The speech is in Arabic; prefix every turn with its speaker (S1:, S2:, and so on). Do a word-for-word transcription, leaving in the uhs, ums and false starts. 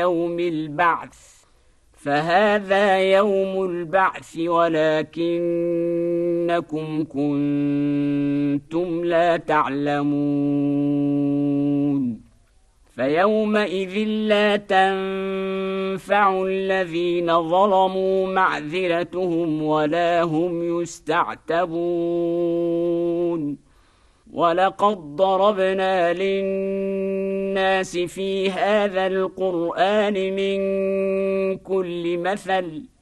S1: يوم البعث فهذا يوم البعث ولكنكم كنتم لا تعلمون فيومئذ لا تنفع الذين ظلموا معذرتهم ولا هم يستعتبون ولقد ضربنا للناس في هذا القرآن من كل مثل